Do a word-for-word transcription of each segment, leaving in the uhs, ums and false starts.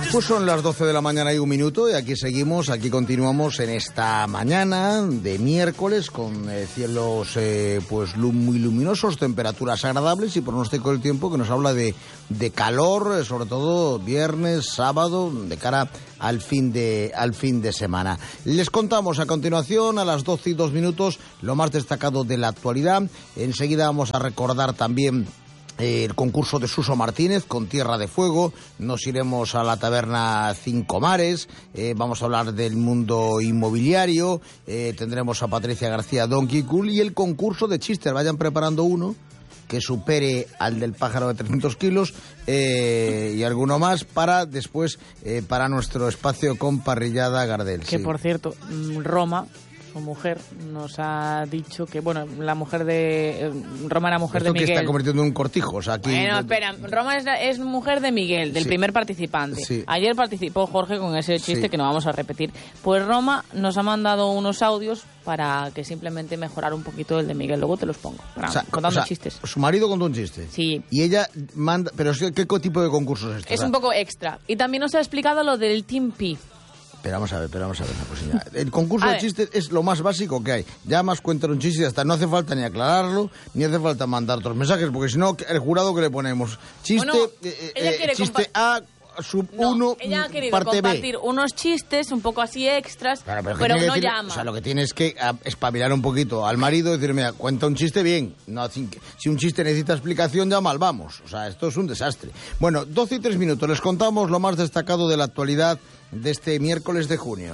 Pues son las doce de la mañana y un minuto y aquí seguimos, aquí continuamos en esta mañana de miércoles con eh, cielos eh, pues muy luminosos, temperaturas agradables y pronóstico del tiempo que nos habla de, de calor, sobre todo viernes, sábado, de cara al fin de, al fin de semana. Les contamos a continuación, a las doce y dos minutos, lo más destacado de la actualidad. Enseguida vamos a recordar también el concurso de Suso Martínez con Tierra de Fuego, nos iremos a la taberna Cinco Mares, eh, vamos a hablar del mundo inmobiliario, eh, tendremos a Patricia García Donkey Cool y el concurso de chistes, vayan preparando uno que supere al del pájaro de trescientos kilos eh, y alguno más para después, eh, para nuestro espacio con parrillada Gardel. Que sí. Por cierto, Roma, su mujer, nos ha dicho que, bueno, la mujer de... Roma era mujer Esto de Miguel. que está convirtiendo en un cortijo, o sea, aquí... Bueno, espera, Roma es, es mujer de Miguel, del sí. primer participante. Sí. Ayer participó Jorge con ese chiste sí. que no vamos a repetir. Pues Roma nos ha mandado unos audios para que simplemente mejorar un poquito el de Miguel. Luego te los pongo, para, o sea, contando o sea, chistes. Su marido contó un chiste. Sí. Y ella manda... Pero ¿qué tipo de concurso es este? Es o sea, un poco extra. Y también nos ha explicado lo del Team Pi. Pero vamos a ver, pero vamos a ver una cosilla. El concurso de chistes es lo más básico que hay. Ya más cuentan un chiste y hasta no hace falta ni aclararlo, ni hace falta mandar otros mensajes, porque si no, el jurado que le ponemos. Chiste, Bueno, eh, ella eh, quiere chiste A, sub no, uno, ella ha querido parte compartir B. unos chistes un poco así extras, Claro, pero, pero que no decir, llama. O sea, lo que tienes que a, espabilar un poquito al marido y decir, mira, cuenta un chiste bien. No, sin que, si un chiste necesita explicación, ya mal vamos. O sea, esto es un desastre. Bueno, doce y tres minutos. Les contamos lo más destacado de la actualidad de este miércoles de junio.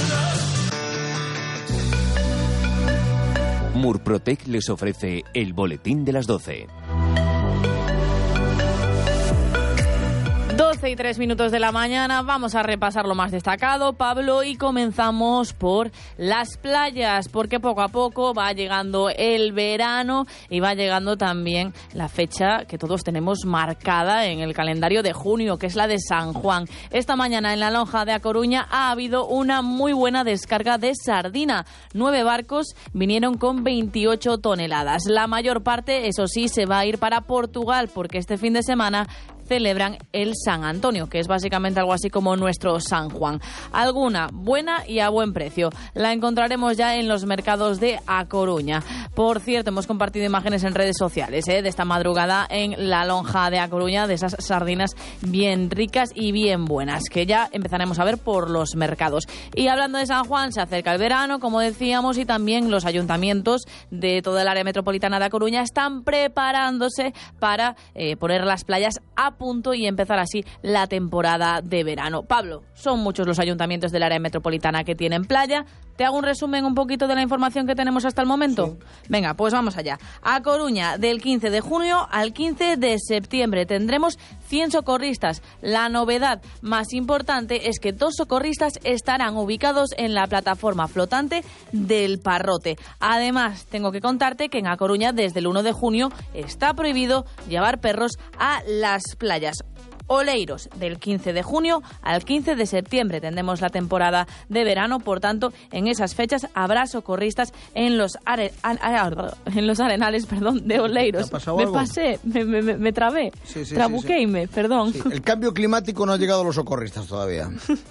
Murprotec les ofrece el boletín de las doce. doce y tres minutos de la mañana, vamos a repasar lo más destacado, Pablo, y comenzamos por las playas, porque poco a poco va llegando el verano y va llegando también la fecha que todos tenemos marcada en el calendario de junio, que es la de San Juan. Esta mañana en la lonja de A Coruña ha habido una muy buena descarga de sardina. Nueve barcos vinieron con veintiocho toneladas. La mayor parte, eso sí, se va a ir para Portugal, porque este fin de semana celebran el San Antonio, que es básicamente algo así como nuestro San Juan. Alguna buena y a buen precio. La encontraremos ya en los mercados de A Coruña. Por cierto, hemos compartido imágenes en redes sociales ¿eh? de esta madrugada en la lonja de A Coruña, de esas sardinas bien ricas y bien buenas, que ya empezaremos a ver por los mercados. Y hablando de San Juan, se acerca el verano, como decíamos, y también los ayuntamientos de toda el área metropolitana de A Coruña están preparándose para eh, poner las playas a punto y empezar así la temporada de verano. Pablo, son muchos los ayuntamientos del área metropolitana que tienen playa. ¿Te hago un resumen un poquito de la información que tenemos hasta el momento? Sí. Venga, pues vamos allá. A Coruña, del quince de junio al quince de septiembre tendremos cien socorristas. La novedad más importante es que dos socorristas estarán ubicados en la plataforma flotante del Parrote. Además, tengo que contarte que en A Coruña desde el uno de junio está prohibido llevar perros a las playas. Oleiros, del quince de junio al quince de septiembre tendremos la temporada de verano, por tanto, en esas fechas habrá socorristas en los, are, en los arenales perdón, de Oleiros. ¿Te ha pasado me algo? pasé, me, me, me trabé, sí, sí, trabuqueime, sí, sí. perdón. Sí, el cambio climático no ha llegado a los socorristas todavía.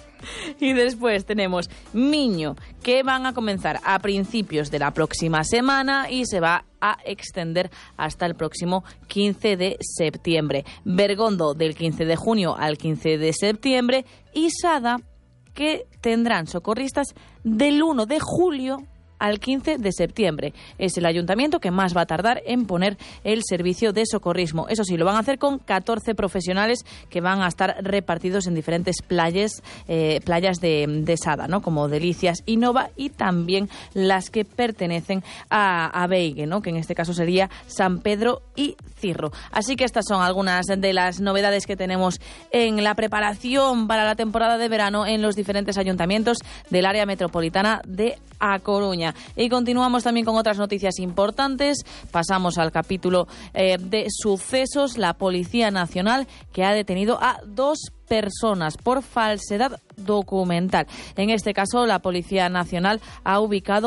Y después tenemos Miño, que van a comenzar a principios de la próxima semana y se va a extender hasta el próximo quince de septiembre. Bergondo, del quince de junio al quince de septiembre. Y Sada, que tendrán socorristas del uno de julio al quince de septiembre. Es el ayuntamiento que más va a tardar en poner el servicio de socorrismo. Eso sí, lo van a hacer con catorce profesionales que van a estar repartidos en diferentes playas, eh, playas de, de Sada, ¿no? Como Delicias y Nova, y también las que pertenecen a, a Beigue, ¿no? Que en este caso sería San Pedro y Cirro. Así que estas son algunas de las novedades que tenemos en la preparación para la temporada de verano en los diferentes ayuntamientos del área metropolitana de A Coruña. Y continuamos también con otras noticias importantes. Pasamos al capítulo eh, de sucesos. La Policía Nacional, que ha detenido a dos personas por falsedad documental. En este caso, la Policía Nacional ha ubicado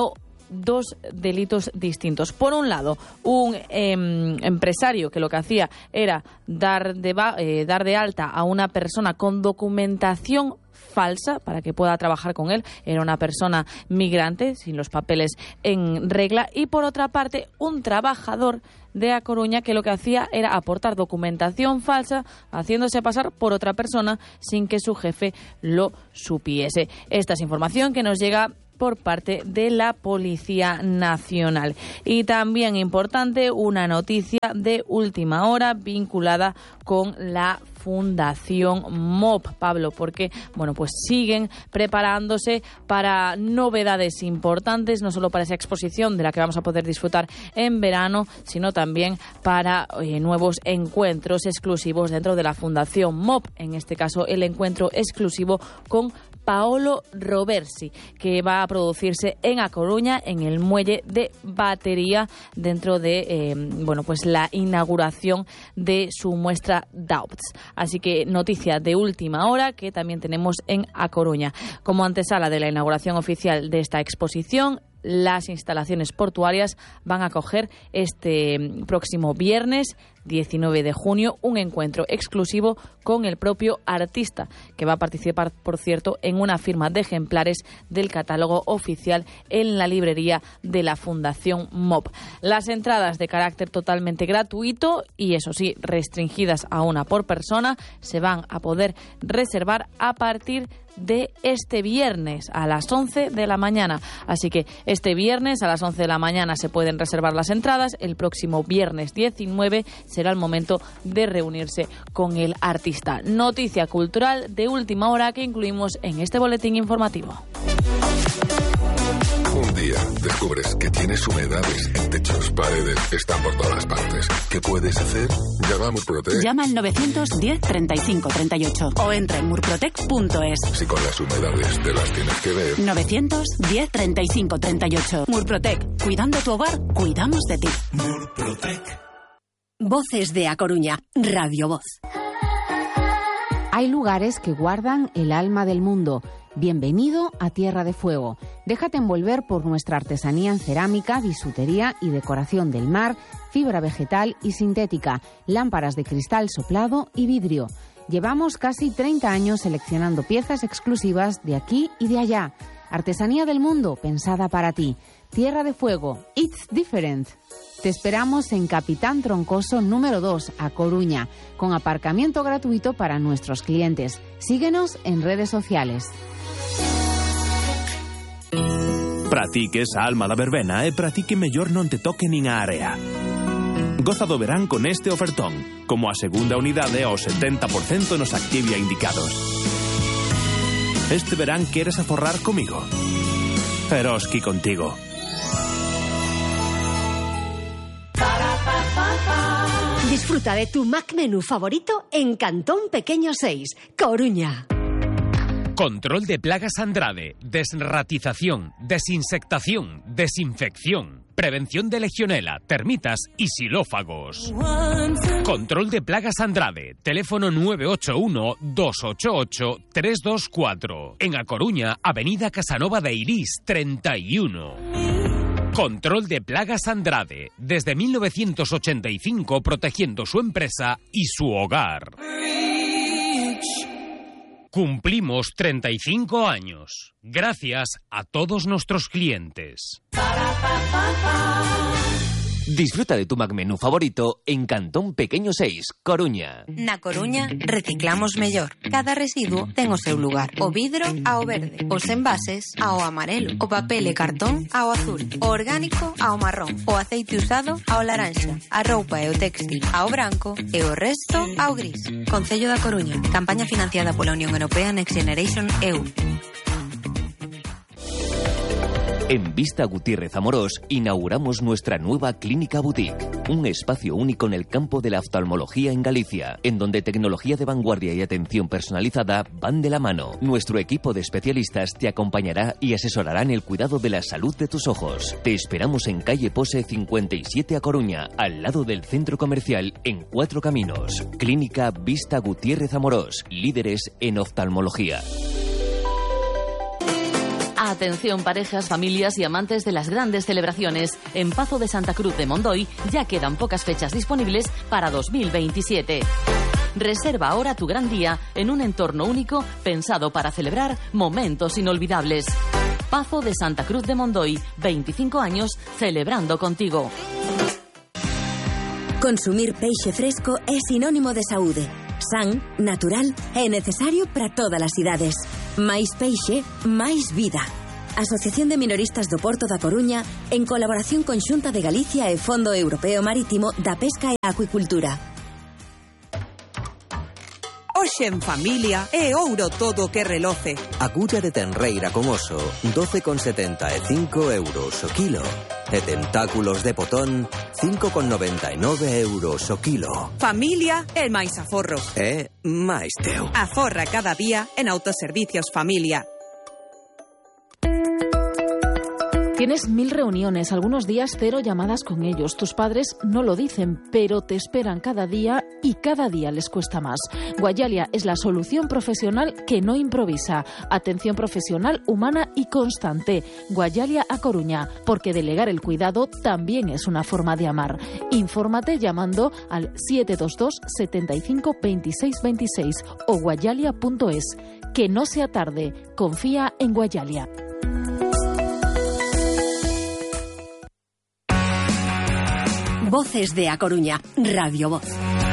dos delitos distintos. Por un lado, un eh, empresario que lo que hacía era dar de, eh, dar de alta a una persona con documentación falsa para que pueda trabajar con él. Era una persona migrante, sin los papeles en regla. Y por otra parte, un trabajador de A Coruña que lo que hacía era aportar documentación falsa, haciéndose pasar por otra persona sin que su jefe lo supiese. Esta es información que nos llega por parte de la Policía Nacional. Y también importante, una noticia de última hora vinculada con la Fundación M O P, Pablo, porque bueno, pues siguen preparándose para novedades importantes, no solo para esa exposición de la que vamos a poder disfrutar en verano, sino también para eh, nuevos encuentros exclusivos dentro de la Fundación M O P, en este caso el encuentro exclusivo con Paolo Roversi, que va a producirse en A Coruña, en el muelle de Batería, dentro de eh, bueno, pues la inauguración de su muestra Doubts. Así que noticia de última hora que también tenemos en A Coruña. Como antesala de la inauguración oficial de esta exposición, las instalaciones portuarias van a acoger este próximo viernes diecinueve de junio un encuentro exclusivo con el propio artista, que va a participar, por cierto, en una firma de ejemplares del catálogo oficial en la librería de la Fundación M O P. Las entradas de carácter totalmente gratuito y, eso sí, restringidas a una por persona, se van a poder reservar a partir de este viernes a las once de la mañana. Así que este viernes a las once de la mañana se pueden reservar las entradas. El próximo viernes diecinueve será el momento de reunirse con el artista. Noticia cultural de última hora que incluimos en este boletín informativo. Un día descubres que tienes humedades en techos, paredes, están por todas partes. ¿Qué puedes hacer? Llama a Murprotec. Llama al novecientos diez treinta y cinco treinta y ocho o entra en murprotec punto es. Si con las humedades te las tienes que ver. novecientos diez treinta y cinco treinta y ocho. Murprotec. Cuidando tu hogar, cuidamos de ti. Murprotec. Voces de A Coruña. Radio Voz. Hay lugares que guardan el alma del mundo. Bienvenido a Tierra de Fuego. Déjate envolver por nuestra artesanía en cerámica, bisutería y decoración del mar, fibra vegetal y sintética, lámparas de cristal soplado y vidrio. Llevamos casi treinta años seleccionando piezas exclusivas de aquí y de allá. Artesanía del mundo pensada para ti. Tierra de Fuego. It's different. Te esperamos en Capitán Troncoso número dos, A Coruña, con aparcamiento gratuito para nuestros clientes. Síguenos en redes sociales. Pratique esa alma da verbena e pratique mellor non te toque nin a area. Goza do verán con este ofertón, como a segunda unidade ao setenta por cento nos Activia indicados. Este verán queres aforrar comigo? Eroski contigo. Disfruta de tu Mac Menú favorito en Cantón Pequeño seis, Coruña. Control de plagas Andrade, desratización, desinsectación, desinfección, prevención de legionela, termitas y xilófagos. Control de plagas Andrade, teléfono nueve ocho uno, dos ocho ocho, tres dos cuatro. En A Coruña, avenida Casanova de Irís, treinta y uno. Control de plagas Andrade, desde mil novecientos ochenta y cinco protegiendo su empresa y su hogar. Cumplimos treinta y cinco años, gracias a todos nuestros clientes. Disfruta de tu Mac Menú favorito en Cantón Pequeño seis, Coruña. Na Coruña reciclamos mellor. Cada residuo ten o seu lugar. O vidro ao verde, os envases ao amarelo, o papel e cartón ao azul, o orgánico ao marrón, o aceite usado ao laranxa, a roupa e o téxtil ao branco e o resto ao gris. Concello da Coruña. Campaña financiada pola Unión Europea Next Generation E U. En Vista Gutiérrez Amorós inauguramos nuestra nueva Clínica Boutique, un espacio único en el campo de la oftalmología en Galicia, en donde tecnología de vanguardia y atención personalizada van de la mano. Nuestro equipo de especialistas te acompañará y asesorará en el cuidado de la salud de tus ojos. Te esperamos en calle Pose cincuenta y siete A Coruña, al lado del centro comercial en Cuatro Caminos. Clínica Vista Gutiérrez Amorós, líderes en oftalmología. Atención parejas, familias y amantes de las grandes celebraciones. En Pazo de Santa Cruz de Mondoy ya quedan pocas fechas disponibles para dos mil veintisiete. Reserva ahora tu gran día en un entorno único pensado para celebrar momentos inolvidables. Pazo de Santa Cruz de Mondoy, veinticinco años celebrando contigo. Consumir peixe fresco é sinónimo de saúde. San, natural e necesario para todas as idades. Máis peixe, máis vida. Asociación de Minoristas do Porto da Coruña, en colaboración con Xunta de Galicia e Fondo Europeo Marítimo da Pesca e Acuicultura. Hoxe en familia é ouro todo que reloce. Agulla de tenreira con oso, doce con setenta e cinco euros o kilo. E tentáculos de potón, cinco con noventa e nove euros o kilo. Familia é máis aforro. É máis teu. Aforra cada día en Autoservicios Familia. Tienes mil reuniones, algunos días cero llamadas con ellos. Tus padres no lo dicen, pero te esperan cada día y cada día les cuesta más. Guayalia es la solución profesional que no improvisa. Atención profesional, humana y constante. Guayalia a Coruña, porque delegar el cuidado también es una forma de amar. Infórmate llamando al siete dos dos, setenta y cinco, veintiséis veintiséis o guayalia punto es. Que no sea tarde. Confía en Guayalia. Voces de A Coruña, Radio Voz.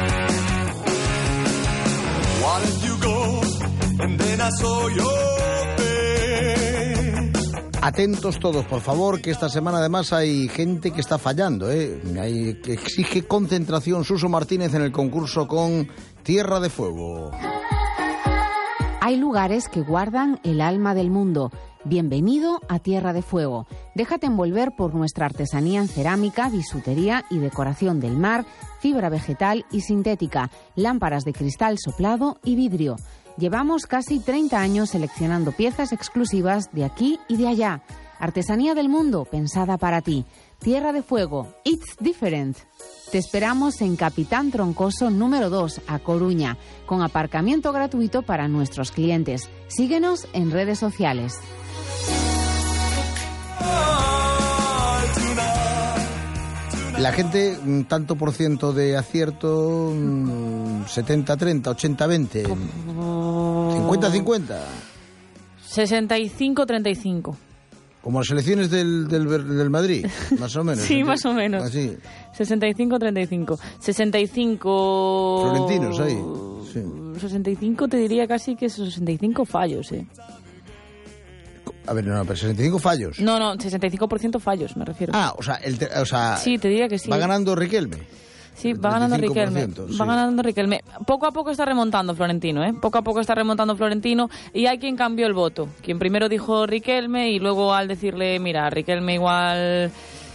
Atentos todos, por favor, que esta semana además hay gente que está fallando, ¿eh? Hay, que exige concentración Suso Martínez en el concurso con Tierra de Fuego. Hay lugares que guardan el alma del mundo. Bienvenido a Tierra de Fuego. Déjate envolver por nuestra artesanía en cerámica, bisutería y decoración del mar, fibra vegetal y sintética, lámparas de cristal soplado y vidrio. Llevamos casi treinta años seleccionando piezas exclusivas de aquí y de allá. Artesanía del mundo pensada para ti. Tierra de Fuego. It's different. Te esperamos en Capitán Troncoso número dos, A Coruña, con aparcamiento gratuito para nuestros clientes. Síguenos en redes sociales. La gente, tanto por ciento de acierto, setenta treinta, ochenta veinte, cincuenta cincuenta. sesenta y cinco treinta y cinco. Como las elecciones del, del, del Madrid, más o menos. Sí, más o menos. Así. sesenta y cinco treinta y cinco. sesenta y cinco... Florentinos ahí. Sí. sesenta y cinco te diría casi que sesenta y cinco fallos, ¿eh? A ver, no, pero sesenta y cinco fallos. No, no, sesenta y cinco por ciento fallos, me refiero. Ah, o sea, el te, o sea sí, te diría que sí. Va ganando Riquelme. Sí, va ganando Riquelme. Sí. Va ganando Riquelme. Poco a poco está remontando Florentino, ¿eh? Poco a poco está remontando Florentino y hay quien cambió el voto. Quien primero dijo Riquelme y luego al decirle, mira, Riquelme igual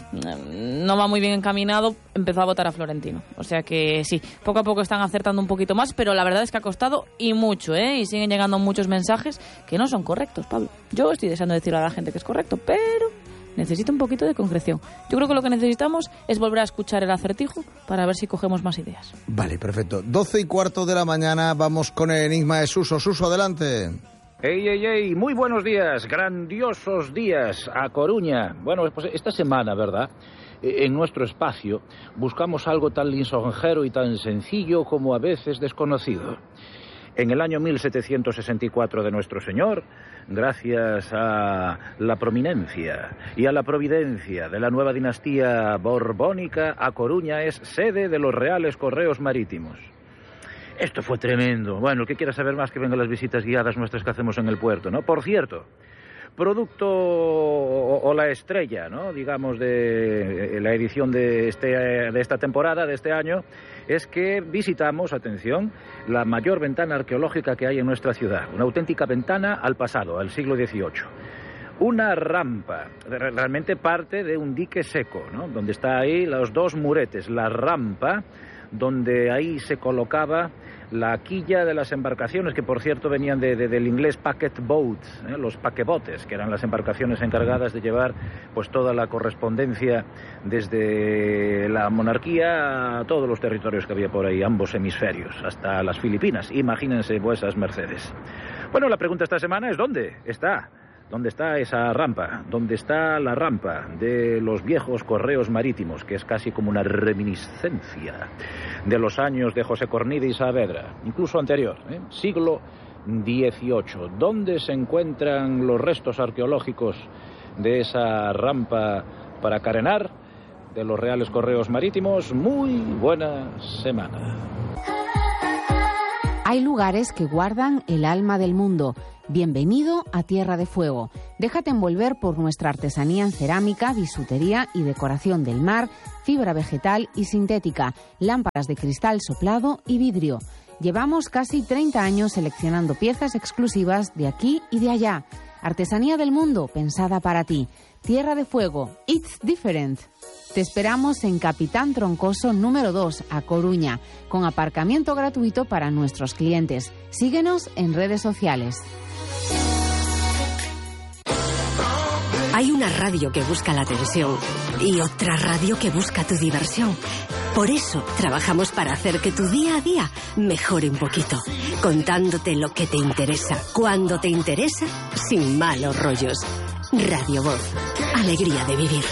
no va muy bien encaminado, empezó a votar a Florentino. O sea que sí, poco a poco están acertando un poquito más, pero la verdad es que ha costado y mucho, ¿eh? Y siguen llegando muchos mensajes que no son correctos, Pablo. Yo estoy deseando decirle a la gente que es correcto, pero necesito un poquito de concreción. Yo creo que lo que necesitamos es volver a escuchar el acertijo para ver si cogemos más ideas. Vale, perfecto. doce y cuarto de la mañana, vamos con el enigma de Suso. Suso, adelante. ¡Ey, ey, ey! Muy buenos días, grandiosos días a Coruña. Bueno, pues esta semana, ¿verdad?, en nuestro espacio buscamos algo tan lisonjero y tan sencillo como a veces desconocido. En el año mil setecientos sesenta y cuatro de nuestro Señor, gracias a la prominencia y a la providencia de la nueva dinastía borbónica, A Coruña es sede de los Reales Correos Marítimos. Esto fue tremendo. Bueno, el que quiera saber más, que venga a las visitas guiadas nuestras que hacemos en el puerto, ¿no? Por cierto, producto o, o la estrella, ¿no?, digamos, de la edición de, este, de esta temporada, de este año, es que visitamos, atención, la mayor ventana arqueológica que hay en nuestra ciudad. Una auténtica ventana al pasado, al siglo dieciocho. Una rampa, realmente parte de un dique seco, ¿no?, donde está ahí los dos muretes, la rampa, donde ahí se colocaba la quilla de las embarcaciones, que por cierto venían de, de, del inglés packet boats, ¿eh? Los paquebotes, que eran las embarcaciones encargadas de llevar pues toda la correspondencia desde la monarquía a todos los territorios que había por ahí, ambos hemisferios, hasta las Filipinas. Imagínense vuesas mercedes. Bueno, la pregunta esta semana es ¿dónde está ¿Dónde está esa rampa? ¿Dónde está la rampa de los viejos correos marítimos, que es casi como una reminiscencia de los años de José Cornide y Saavedra, incluso anterior, ¿eh? siglo dieciocho? ¿Dónde se encuentran los restos arqueológicos de esa rampa para carenar de los Reales Correos Marítimos? Muy buena semana. Hay lugares que guardan el alma del mundo. Bienvenido a Tierra de Fuego. Déjate envolver por nuestra artesanía en cerámica, bisutería y decoración del mar, fibra vegetal y sintética, lámparas de cristal soplado y vidrio. Llevamos casi treinta años seleccionando piezas exclusivas de aquí y de allá. Artesanía del mundo pensada para ti. Tierra de Fuego. It's different. Te esperamos en Capitán Troncoso número dos, a Coruña, con aparcamiento gratuito para nuestros clientes. Síguenos en redes sociales. Hay una radio que busca la atención y otra radio que busca tu diversión. Por eso trabajamos para hacer que tu día a día mejore un poquito, contándote lo que te interesa, cuando te interesa, sin malos rollos. Radio Voz, alegría de vivir.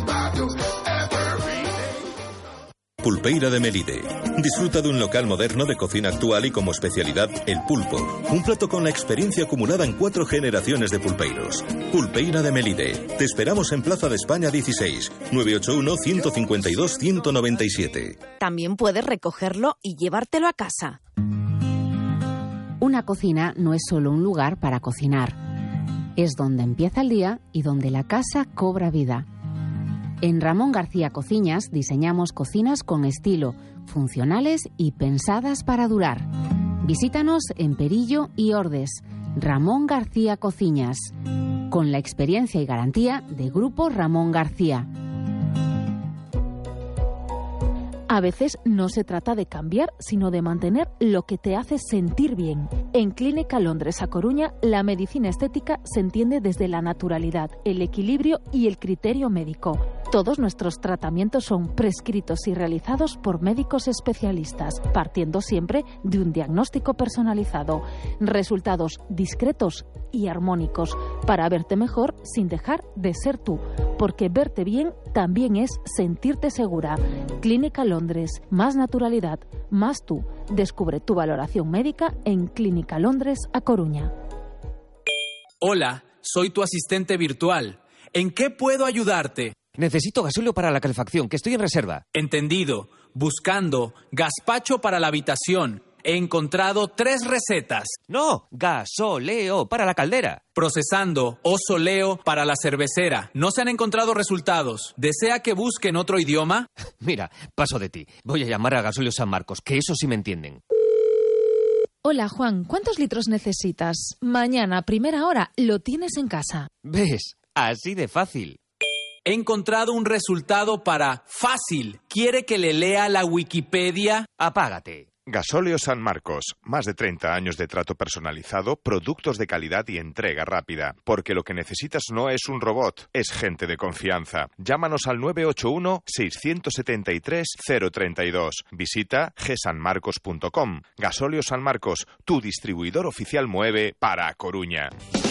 Pulpeira de Melide. Disfruta de un local moderno de cocina actual y como especialidad el pulpo. Un plato con la experiencia acumulada en cuatro generaciones de pulpeiros. Pulpeira de Melide. Te esperamos en Plaza de España dieciséis, nueve ocho uno, uno cinco dos, uno nueve siete. También puedes recogerlo y llevártelo a casa. Una cocina no es solo un lugar para cocinar. Es donde empieza el día y donde la casa cobra vida. En Ramón García Cocinas diseñamos cocinas con estilo, funcionales y pensadas para durar. Visítanos en Perillo y Ordes. Ramón García Cocinas, con la experiencia y garantía de Grupo Ramón García. A veces no se trata de cambiar, sino de mantener lo que te hace sentir bien. En Clínica Londres A Coruña, la medicina estética se entiende desde la naturalidad, el equilibrio y el criterio médico. Todos nuestros tratamientos son prescritos y realizados por médicos especialistas, partiendo siempre de un diagnóstico personalizado. Resultados discretos y armónicos para verte mejor sin dejar de ser tú, porque verte bien también es sentirte segura. Clínica Londres, más naturalidad, más tú. Descubre tu valoración médica en Clínica Londres A Coruña. Hola, soy tu asistente virtual. ¿En qué puedo ayudarte? Necesito gasóleo para la calefacción, que estoy en reserva. Entendido. Buscando gazpacho para la habitación. He encontrado tres recetas. No, gasóleo para la caldera. Procesando osoleo para la cervecera. No se han encontrado resultados. ¿Desea que busque en otro idioma? Mira, paso de ti. Voy a llamar a Gasóleo San Marcos, que eso sí me entienden. Hola, Juan, ¿cuántos litros necesitas? Mañana, primera hora, lo tienes en casa. ¿Ves? Así de fácil. He encontrado un resultado para fácil. ¿Quiere que le lea la Wikipedia? Apágate. Gasóleo San Marcos. Más de treinta años de trato personalizado, productos de calidad y entrega rápida. Porque lo que necesitas no es un robot, es gente de confianza. Llámanos al nueve ocho uno, seis siete tres, cero tres dos. Visita g san marcos punto com. Gasóleo San Marcos, tu distribuidor oficial Moeve para Coruña.